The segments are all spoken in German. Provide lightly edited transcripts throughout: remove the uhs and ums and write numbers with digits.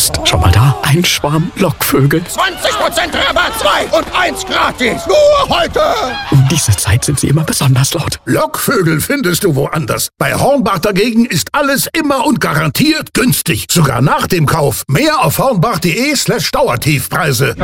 Jetzt. Schau mal da, ein Schwarm Lockvögel. 20% Rabatt, 2 und 1 gratis. Nur heute. Um diese Zeit sind sie immer besonders laut. Lockvögel findest du woanders. Bei Hornbach dagegen ist alles immer und garantiert günstig. Sogar nach dem Kauf. Mehr auf hornbach.de/Dauertiefpreise.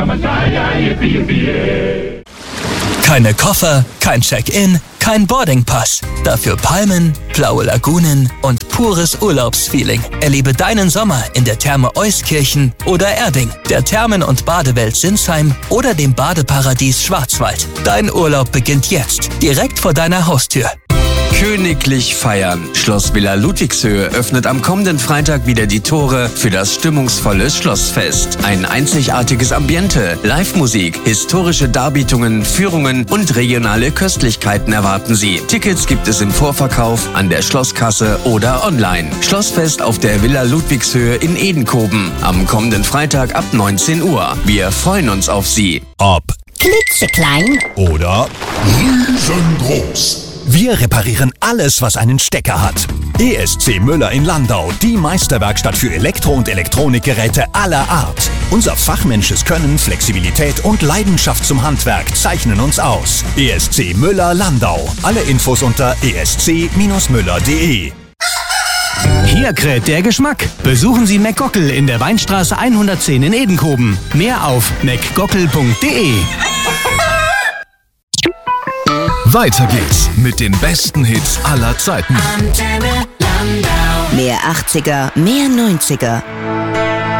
Keine Koffer, kein Check-in, kein Boardingpass. Dafür Palmen, blaue Lagunen und pures Urlaubsfeeling. Erlebe deinen Sommer in der Therme Euskirchen oder Erding, der Thermen- und Badewelt Sinsheim oder dem Badeparadies Schwarzwald. Dein Urlaub beginnt jetzt, direkt vor deiner Haustür. Königlich feiern. Schloss Villa Ludwigshöhe öffnet am kommenden Freitag wieder die Tore für das stimmungsvolle Schlossfest. Ein einzigartiges Ambiente, Live-Musik, historische Darbietungen, Führungen und regionale Köstlichkeiten erwarten Sie. Tickets gibt es im Vorverkauf, an der Schlosskasse oder online. Schlossfest auf der Villa Ludwigshöhe in Edenkoben am kommenden Freitag ab 19 Uhr. Wir freuen uns auf Sie. Ob klitzeklein oder riesengroß. wir reparieren alles, was einen Stecker hat. ESC Müller in Landau, die Meisterwerkstatt für Elektro- und Elektronikgeräte aller Art. Unser fachmännisches Können, Flexibilität und Leidenschaft zum Handwerk zeichnen uns aus. ESC Müller Landau. Alle Infos unter esc-müller.de. Hier kräht der Geschmack. Besuchen Sie McGockel in der Weinstraße 110 in Edenkoben. Mehr auf mcgockel.de. Weiter geht's mit den besten Hits aller Zeiten. Mehr 80er, mehr 90er.